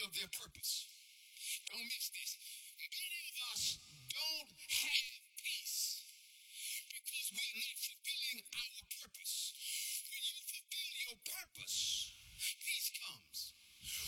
fulfill their purpose. Don't miss this. Many of us don't have